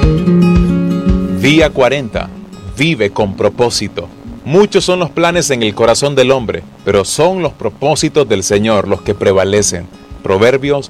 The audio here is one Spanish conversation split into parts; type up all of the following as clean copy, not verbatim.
Día 40. Vive con propósito. Muchos son los planes en el corazón del hombre, pero son los propósitos del Señor los que prevalecen. Proverbios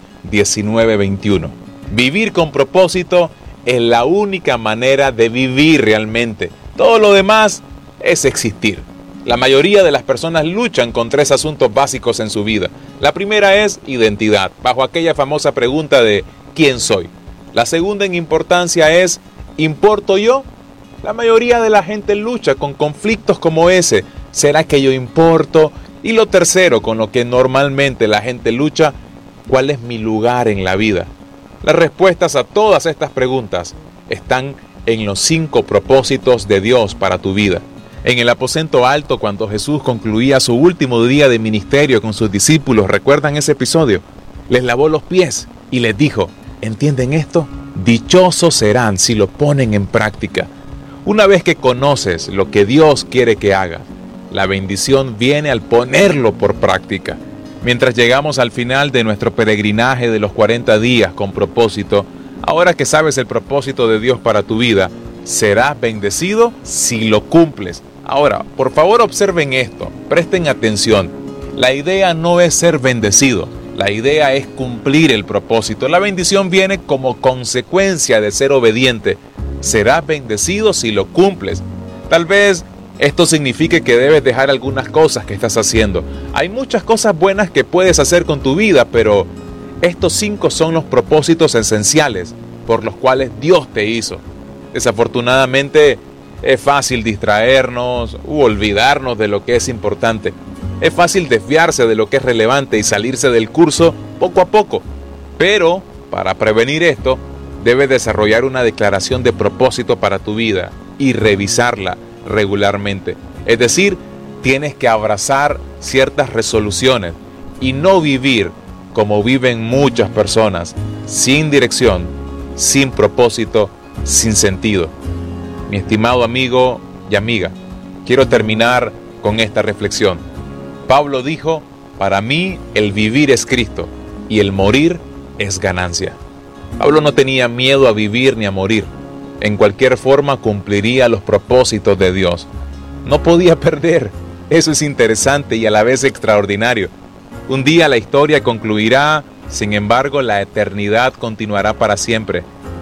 19:21. Vivir con propósito es la única manera de vivir realmente. Todo lo demás es existir. La mayoría de las personas luchan con 3 asuntos básicos en su vida. La primera es identidad, bajo aquella famosa pregunta de ¿quién soy? La segunda en importancia es ¿importo yo? La mayoría de la gente lucha con conflictos como ese. ¿Será que yo importo? Y lo tercero, con lo que normalmente la gente lucha, ¿cuál es mi lugar en la vida? Las respuestas a todas estas preguntas están en los 5 propósitos de Dios para tu vida. En el aposento alto, cuando Jesús concluía su último día de ministerio con sus discípulos, ¿recuerdan ese episodio? Les lavó los pies y les dijo, ¿entienden esto? Dichosos serán si lo ponen en práctica. Una vez que conoces lo que Dios quiere que hagas, la bendición viene al ponerlo por práctica. Mientras llegamos al final de nuestro peregrinaje de los 40 días con propósito, ahora que sabes el propósito de Dios para tu vida, serás bendecido si lo cumples. Ahora, por favor observen esto, presten atención. La idea no es ser bendecido, la idea es cumplir el propósito. La bendición viene como consecuencia de ser obediente. Serás bendecido si lo cumples. Tal vez esto signifique que debes dejar algunas cosas que estás haciendo. Hay muchas cosas buenas que puedes hacer con tu vida, pero estos 5 son los propósitos esenciales por los cuales Dios te hizo. Desafortunadamente, es fácil distraernos u olvidarnos de lo que es importante. Es fácil desviarse de lo que es relevante y salirse del curso poco a poco. Pero, para prevenir esto, debes desarrollar una declaración de propósito para tu vida y revisarla regularmente. Es decir, tienes que abrazar ciertas resoluciones y no vivir como viven muchas personas, sin dirección, sin propósito, sin sentido. Mi estimado amigo y amiga, quiero terminar con esta reflexión. Pablo dijo, para mí el vivir es Cristo y el morir es ganancia. Pablo no tenía miedo a vivir ni a morir. En cualquier forma cumpliría los propósitos de Dios. No podía perder. Eso es interesante y a la vez extraordinario. Un día la historia concluirá, sin embargo la eternidad continuará para siempre.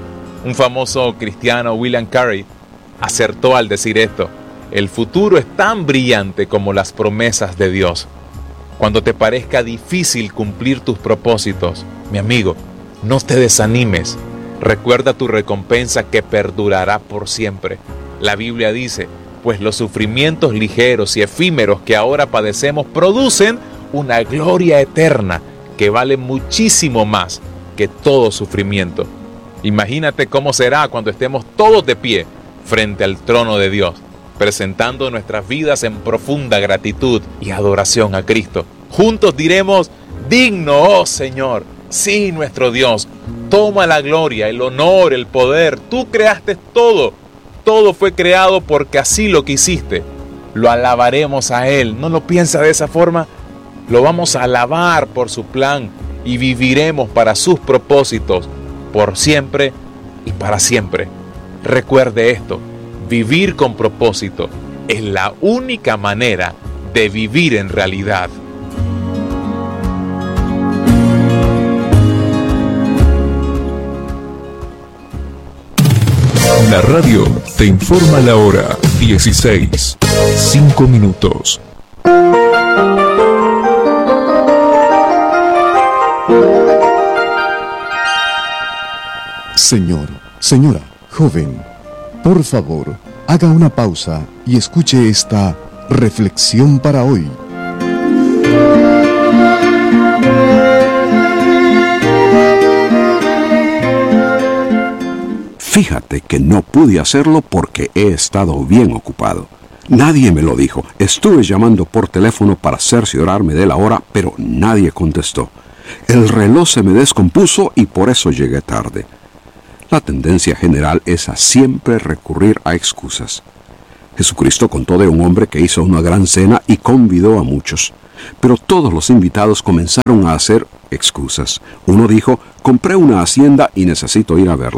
Un famoso cristiano, William Carey, acertó al decir esto: el futuro es tan brillante como las promesas de Dios. Cuando te parezca difícil cumplir tus propósitos, mi amigo, no te desanimes. Recuerda tu recompensa que perdurará por siempre. La Biblia dice, pues los sufrimientos ligeros y efímeros que ahora padecemos producen una gloria eterna que vale muchísimo más que todo sufrimiento. Imagínate cómo será cuando estemos todos de pie frente al trono de Dios, presentando nuestras vidas en profunda gratitud y adoración a Cristo. Juntos diremos, digno, oh Señor, sí, nuestro Dios, toma la gloria, el honor, el poder. Tú creaste todo. Todo fue creado porque así lo quisiste. Lo alabaremos a Él. ¿No lo piensa de esa forma? Lo vamos a alabar por su plan y viviremos para sus propósitos por siempre y para siempre. Recuerde esto, vivir con propósito es la única manera de vivir en realidad. La radio te informa la hora 16, 5 minutos. Señor, señora, joven, por favor, haga una pausa y escuche esta reflexión para hoy. Fíjate que no pude hacerlo porque he estado bien ocupado. Nadie me lo dijo. Estuve llamando por teléfono para cerciorarme de la hora, pero nadie contestó. El reloj se me descompuso y por eso llegué tarde. La tendencia general es a siempre recurrir a excusas. Jesucristo contó de un hombre que hizo una gran cena y convidó a muchos. Pero todos los invitados comenzaron a hacer excusas. Uno dijo, compré una hacienda y necesito ir a verla.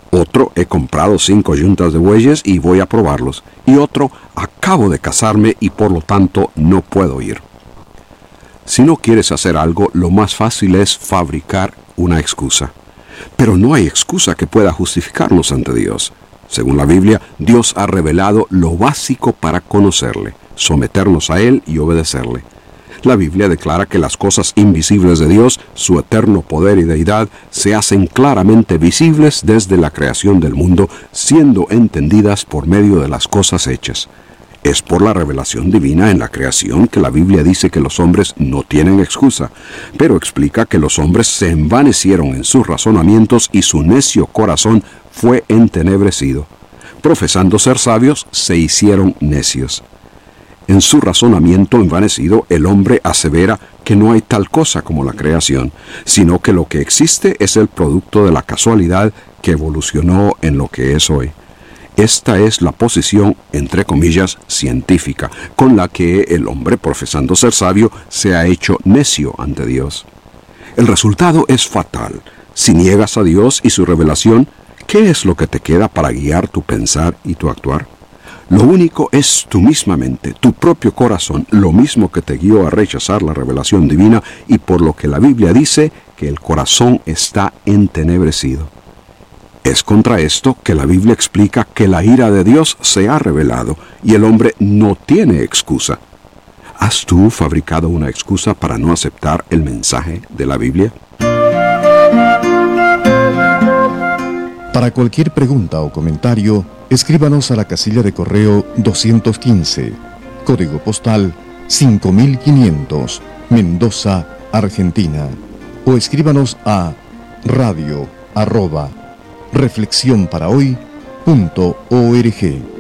Otro, he comprado 5 yuntas de bueyes y voy a probarlos. Y otro, acabo de casarme y por lo tanto no puedo ir. Si no quieres hacer algo, lo más fácil es fabricar una excusa. Pero no hay excusa que pueda justificarnos ante Dios. Según la Biblia, Dios ha revelado lo básico para conocerle, someternos a Él y obedecerle. La Biblia declara que las cosas invisibles de Dios, su eterno poder y deidad, se hacen claramente visibles desde la creación del mundo, siendo entendidas por medio de las cosas hechas. Es por la revelación divina en la creación que la Biblia dice que los hombres no tienen excusa, pero explica que los hombres se envanecieron en sus razonamientos y su necio corazón fue entenebrecido. Profesando ser sabios, se hicieron necios. En su razonamiento envanecido, el hombre asevera que no hay tal cosa como la creación, sino que lo que existe es el producto de la casualidad que evolucionó en lo que es hoy. Esta es la posición, entre comillas, científica, con la que el hombre, profesando ser sabio, se ha hecho necio ante Dios. El resultado es fatal. Si niegas a Dios y su revelación, ¿qué es lo que te queda para guiar tu pensar y tu actuar? Lo único es tu misma mente, tu propio corazón, lo mismo que te guió a rechazar la revelación divina y por lo que la Biblia dice que el corazón está entenebrecido. Es contra esto que la Biblia explica que la ira de Dios se ha revelado y el hombre no tiene excusa. ¿Has tú fabricado una excusa para no aceptar el mensaje de la Biblia? Para cualquier pregunta o comentario, escríbanos a la casilla de correo 215, código postal 5500, Mendoza, Argentina. O escríbanos a radio@reflexionparahoy.org.